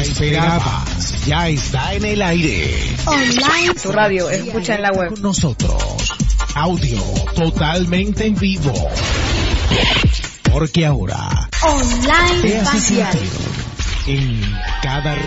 esperabas ya está en el aire. Online. Tu radio, escucha en la web. Con nosotros. Audio totalmente en vivo. Porque ahora. Online te hace facial. sentir en cada